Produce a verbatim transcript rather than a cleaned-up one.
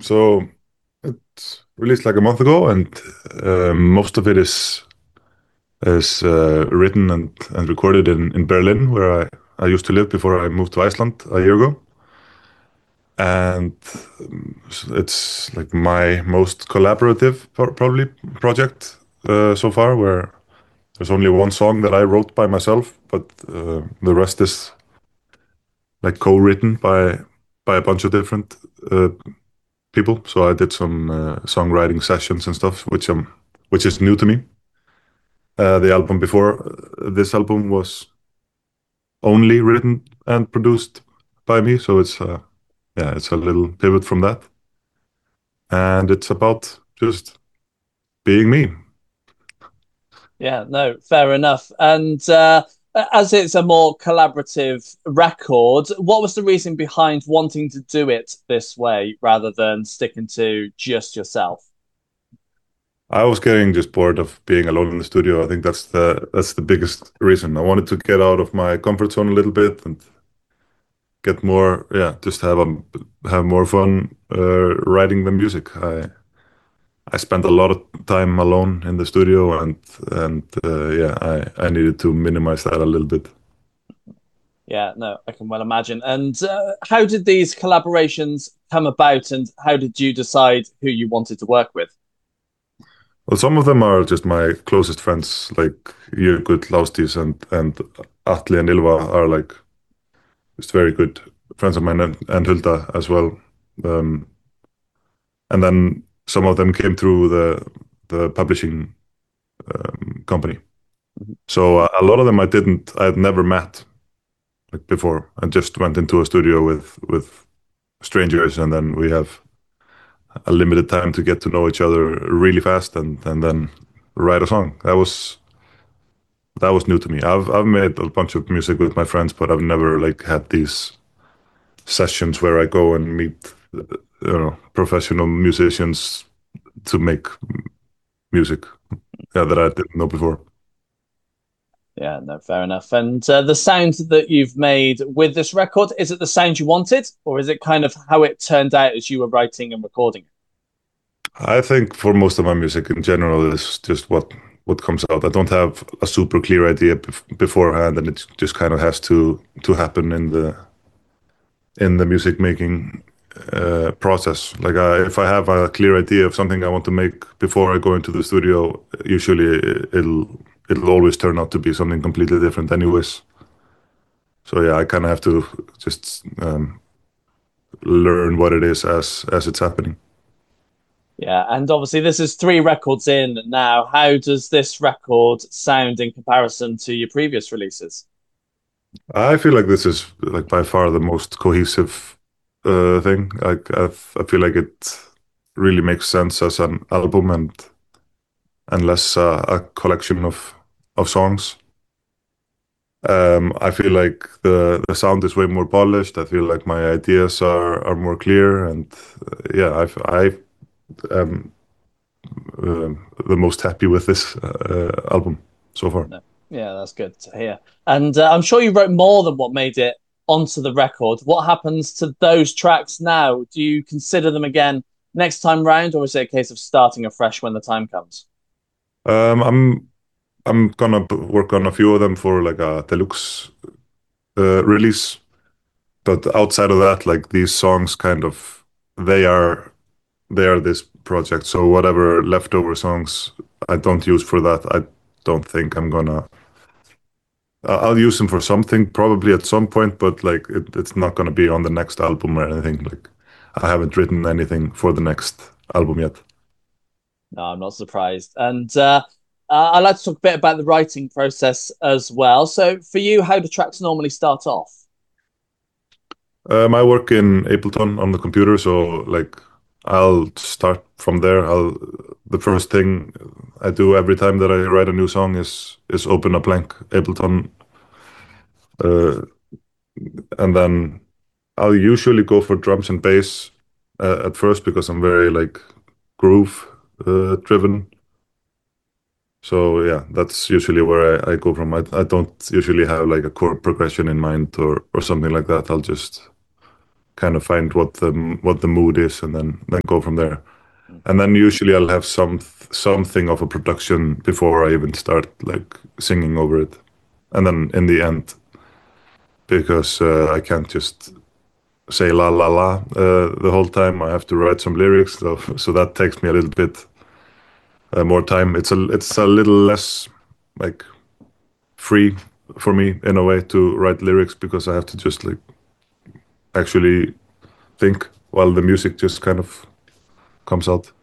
So it's released like a month ago, and uh, most of it is is uh, written and, and recorded in, in Berlin, where I, I used to live before I moved to Iceland a year ago. And um, it's like my most collaborative pro- probably project uh, so far, where there's only one song that I wrote by myself, but uh, the rest is like co-written by by a bunch of different uh, people. So I did some uh, songwriting sessions and stuff, which um which is new to me. Uh, the album before uh, this album was only written and produced by me, so it's uh, yeah, it's a little pivot from that, and it's about just being me. Yeah, no, fair enough. And uh, as it's a more collaborative record, what was the reason behind wanting to do it this way rather than sticking to just yourself? I was getting just bored of being alone in the studio. I think that's the that's the biggest reason. I wanted to get out of my comfort zone a little bit and get more, yeah, just have a have more fun uh, writing the music. I I spent a lot of time alone in the studio, and and uh, yeah, I I needed to minimize that a little bit. Yeah, no, I can well imagine. And uh, how did these collaborations come about, and how did you decide who you wanted to work with? Well, some of them are just my closest friends, like Jökull, Laustis, and and Atli and Ylva are like just very good friends of mine, and, and Hulda as well. Um, and then some of them came through the the publishing um, company. So uh, a lot of them I didn't, I had never met like before. I just went into a studio with with strangers, and then we have a limited time to get to know each other really fast, and and then write a song. That was that was new to me. I've I've made a bunch of music with my friends, but I've never like had these sessions where I go and meet you know professional musicians to make music. Yeah, that I didn't know before. Yeah, no, fair enough. And uh, the sound that you've made with this record, is it the sound you wanted, or is it kind of how it turned out as you were writing and recording it? I think for most of my music in general is just what what comes out. I don't have a super clear idea bef beforehand, and it just kind of has to to happen in the in the music making uh, process. Like I, if I have a clear idea of something I want to make before I go into the studio, usually it'll it'll always turn out to be something completely different, anyways. So yeah, I kind of have to just um, learn what it is as as it's happening. Yeah, and obviously this is three records in now. How does this record sound in comparison to your previous releases? I feel like this is like by far the most cohesive uh, thing. Like I, I feel like it really makes sense as an album and and less uh, a collection of of songs. Um, I feel like the the sound is way more polished. I feel like my ideas are are more clear, and uh, yeah, I I am uh, the most happy with this uh, album so far. No. Yeah, that's good to hear. And uh, I'm sure you wrote more than what made it onto the record. What happens to those tracks now? Do you consider them again next time round, or is it a case of starting afresh when the time comes? Um, I'm I'm gonna b- work on a few of them for like a deluxe uh, release. But outside of that, like these songs kind of they are they are this project. So whatever leftover songs I don't use for that, I don't think I'm gonna I- I'll use them for something probably at some point, but like it, it's not gonna be on the next album or anything. Like I haven't written anything for the next album yet. No, I'm not surprised. And uh, uh, I'd like to talk a bit about the writing process as well. So, for you, how do tracks normally start off? Um, I work in Ableton on the computer, so like I'll start from there. I'll the first thing I do every time that I write a new song is is open a blank Ableton, uh, and then I'll usually go for drums and bass uh, at first because I'm very like groove uh, driven. So yeah, that's usually where I, I go from. I, I don't usually have like a chord progression in mind or or something like that. I'll just kind of find what the what the mood is, and then then go from there. Mm. And then usually I'll have some something of a production before I even start like singing over it, and then in the end, because uh, I can't just say la la la uh, the whole time. I have to write some lyrics, so so that takes me a little bit uh, more time. It's a it's a little less like free for me in a way to write lyrics, because I have to just like actually think while the music just kind of comes out.